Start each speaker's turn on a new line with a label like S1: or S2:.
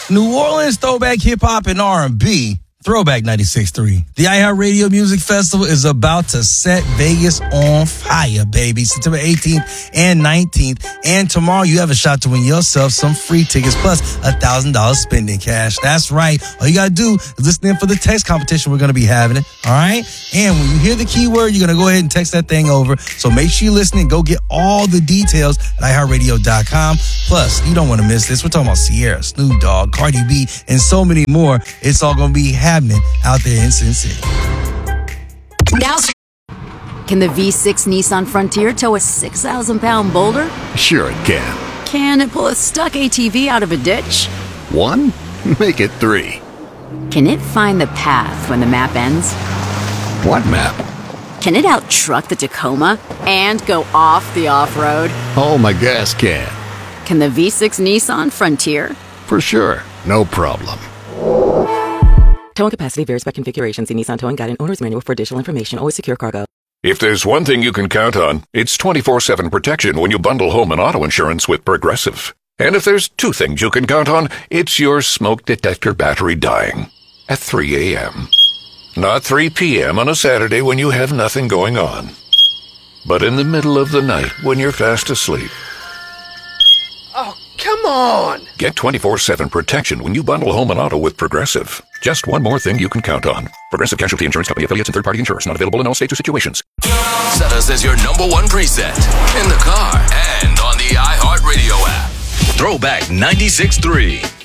S1: New Orleans throwback hip-hop and R&B. Throwback 96.3. The iHeartRadio Music Festival is about to set Vegas on fire, baby. September 18th and 19th. And tomorrow you have a shot to win yourself some free tickets plus $1,000 spending cash. That's right. All you got to do is listen in for the text competition we're going to be having it. All right? And when you hear the keyword, you're going to go ahead and text that thing over. So make sure you listen and go get all the details at iHeartRadio.com. Plus, you don't want to miss this. We're talking about Sierra, Snoop Dogg, Cardi B, and so many more. It's all going to be happening out there in Sin City.
S2: Now, can the V6 Nissan Frontier tow a 6,000-pound boulder?
S3: Sure it can.
S2: Can it pull a stuck ATV out of a ditch?
S3: 1? Make it 3.
S2: Can it find the path when the map ends?
S3: What map?
S2: Can it out-truck the Tacoma and go off the off-road?
S3: Oh, my gas can.
S2: Can the V6 Nissan Frontier?
S3: For sure. No problem.
S4: Towing capacity varies by configuration. See Nissan Towing Guide and Owner's Manual for additional information. Always secure cargo.
S5: If there's one thing you can count on, it's 24/7 protection when you bundle home and auto insurance with Progressive. And if there's two things you can count on, it's your smoke detector battery dying at 3 a.m. Not 3 p.m. on a Saturday when you have nothing going on, but in the middle of the night when you're fast asleep.
S6: Oh, come on!
S5: Get 24/7 protection when you bundle home and auto with Progressive. Just one more thing you can count on. Progressive Casualty Insurance Company affiliates and third-party insurers. Not available in all states or situations.
S7: Set us as your number one preset in the car and on the iHeartRadio app. Throwback 96.3.